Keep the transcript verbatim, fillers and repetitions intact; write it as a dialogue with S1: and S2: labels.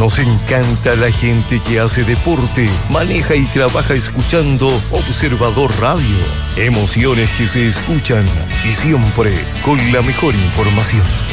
S1: Nos encanta la gente que hace deporte, maneja y trabaja escuchando Observador Radio. Emociones que se escuchan y siempre con la mejor información.